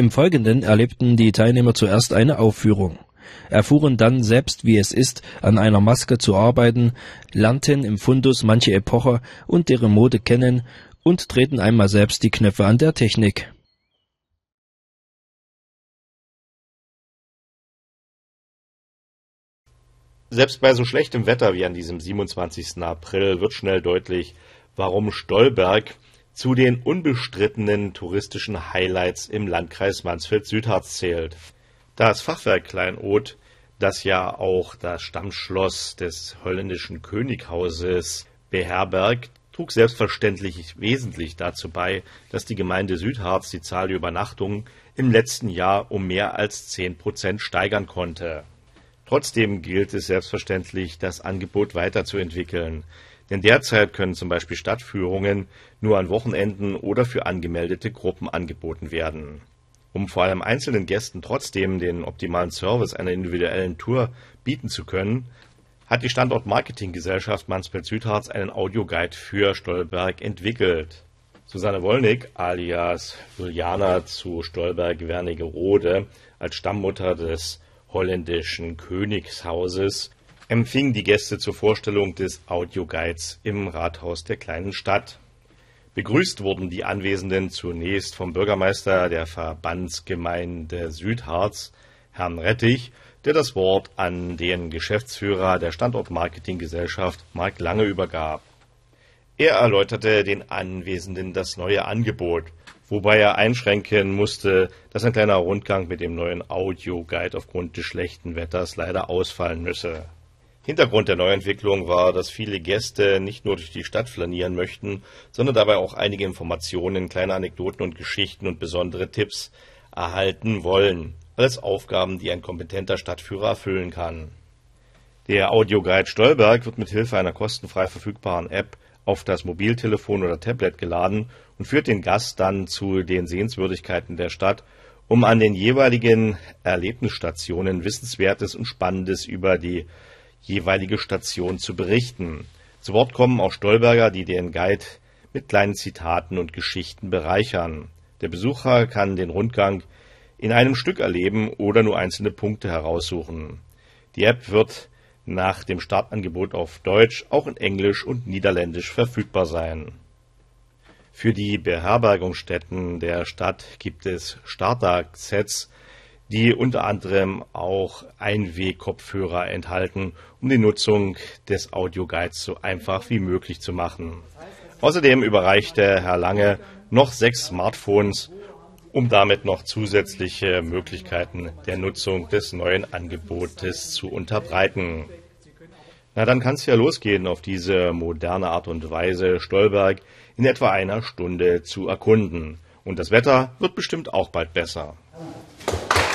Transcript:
Im Folgenden erlebten die Teilnehmer zuerst eine Aufführung, erfuhren dann selbst, wie es ist, an einer Maske zu arbeiten, lernten im Fundus manche Epoche und deren Mode kennen und drehten einmal selbst die Knöpfe an der Technik. Selbst bei so schlechtem Wetter wie an diesem 27. April wird schnell deutlich, warum Stolberg zu den unbestrittenen touristischen Highlights im Landkreis Mansfeld-Südharz zählt. Das Fachwerk Kleinod, das ja auch das Stammschloss des holländischen Könighauses beherbergt, trug selbstverständlich wesentlich dazu bei, dass die Gemeinde Südharz die Zahl der Übernachtungen im letzten Jahr um mehr als 10% steigern konnte. Trotzdem gilt es selbstverständlich, das Angebot weiterzuentwickeln. Denn derzeit können zum Beispiel Stadtführungen nur an Wochenenden oder für angemeldete Gruppen angeboten werden. Um vor allem einzelnen Gästen trotzdem den optimalen Service einer individuellen Tour bieten zu können, hat die Standort-Marketing-Gesellschaft Mansfeld-Südharz einen Audioguide für Stolberg entwickelt. Susanne Wollnick alias Juliana zu Stolberg-Wernigerode als Stammmutter des holländischen Königshauses empfing die Gäste zur Vorstellung des Audioguides im Rathaus der kleinen Stadt. Begrüßt wurden die Anwesenden zunächst vom Bürgermeister der Verbandsgemeinde Südharz, Herrn Rettich, der das Wort an den Geschäftsführer der Standort-Marketing-Gesellschaft, Mark Lange, übergab. Er erläuterte den Anwesenden das neue Angebot, wobei er einschränken musste, dass ein kleiner Rundgang mit dem neuen Audioguide aufgrund des schlechten Wetters leider ausfallen müsse. Hintergrund der Neuentwicklung war, dass viele Gäste nicht nur durch die Stadt flanieren möchten, sondern dabei auch einige Informationen, kleine Anekdoten und Geschichten und besondere Tipps erhalten wollen. Alles Aufgaben, die ein kompetenter Stadtführer erfüllen kann. Der Audioguide Stolberg wird mit Hilfe einer kostenfrei verfügbaren App auf das Mobiltelefon oder Tablet geladen und führt den Gast dann zu den Sehenswürdigkeiten der Stadt, um an den jeweiligen Erlebnisstationen Wissenswertes und Spannendes über die jeweilige Station zu berichten. Zu Wort kommen auch Stolberger, die den Guide mit kleinen Zitaten und Geschichten bereichern. Der Besucher kann den Rundgang in einem Stück erleben oder nur einzelne Punkte heraussuchen. Die App wird nach dem Startangebot auf Deutsch auch in Englisch und Niederländisch verfügbar sein. Für die Beherbergungsstätten der Stadt gibt es Starter-Sets, die unter anderem auch Einweg-Kopfhörer enthalten, um die Nutzung des Audioguides so einfach wie möglich zu machen. Außerdem überreichte Herr Lange noch 6 Smartphones, um damit noch zusätzliche Möglichkeiten der Nutzung des neuen Angebotes zu unterbreiten. Na, dann kann es ja losgehen, auf diese moderne Art und Weise Stolberg in etwa einer Stunde zu erkunden. Und das Wetter wird bestimmt auch bald besser.